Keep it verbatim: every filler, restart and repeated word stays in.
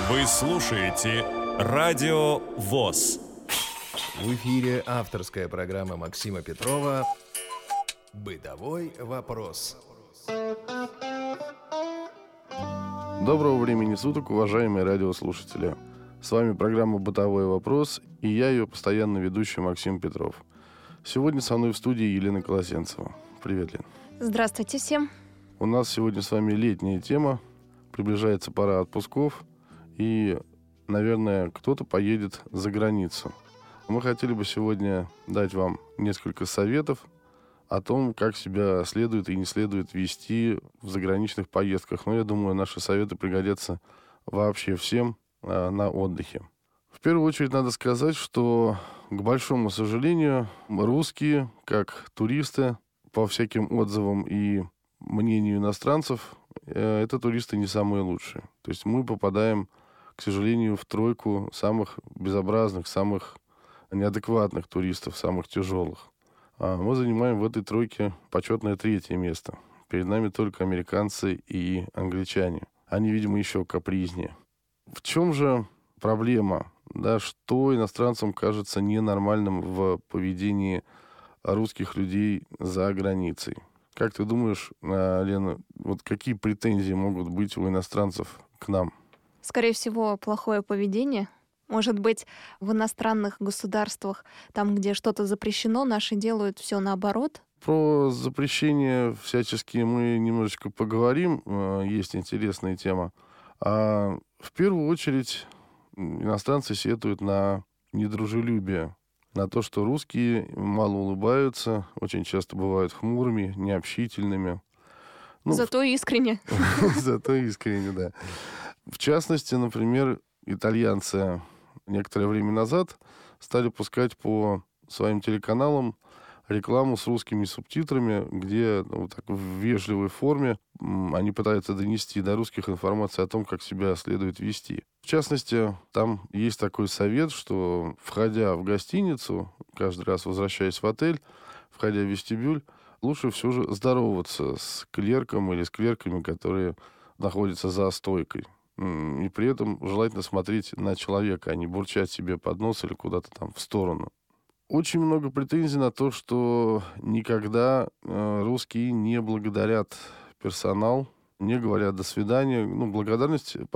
Вы слушаете Радио ВОС. В эфире авторская программа Максима Петрова «Бытовой вопрос». Доброго времени суток, уважаемые радиослушатели. С вами программа «Бытовой вопрос» и я, ее постоянный ведущий Максим Петров. Сегодня со мной в студии Елена Колосенцева. Привет, Лен. Здравствуйте всем. У нас сегодня с вами летняя тема. Приближается пора отпусков. И, наверное, кто-то поедет за границу. Мы хотели бы сегодня дать вам несколько советов о том, как себя следует и не следует вести в заграничных поездках. Но я думаю, наши советы пригодятся вообще всем а, на отдыхе. В первую очередь надо сказать, что, к большому сожалению, русские, как туристы, по всяким отзывам и мнению иностранцев, э, это туристы не самые лучшие. То есть мы попадаем, к сожалению, в тройку самых безобразных, самых неадекватных туристов, самых тяжелых. А мы занимаем в этой тройке почетное третье место. Перед нами только американцы и англичане. Они, видимо, еще капризнее. В чем же проблема? Да, что иностранцам кажется ненормальным в поведении русских людей за границей? Как ты думаешь, Лена, вот какие претензии могут быть у иностранцев к нам? Скорее всего, плохое поведение. Может быть, в иностранных государствах, там, где что-то запрещено, наши делают все наоборот? Про запрещение всячески мы немножечко поговорим. Есть интересная тема. А в первую очередь иностранцы сетуют на недружелюбие, на то, что русские мало улыбаются, очень часто бывают хмурыми, необщительными. Ну, Зато искренне. Зато искренне, да. В частности, например, итальянцы некоторое время назад стали пускать по своим телеканалам рекламу с русскими субтитрами, где ну, вот так, в вежливой форме они пытаются донести до русских информацию о том, как себя следует вести. В частности, там есть такой совет, что, входя в гостиницу, каждый раз возвращаясь в отель, входя в вестибюль, лучше все же здороваться с клерком или с клерками, которые находятся за стойкой. И при этом желательно смотреть на человека, а не бурчать себе под нос или куда-то там в сторону. Очень много претензий на то, что никогда э, русские не благодарят персонал, не говорят «до свидания». Ну, благодарность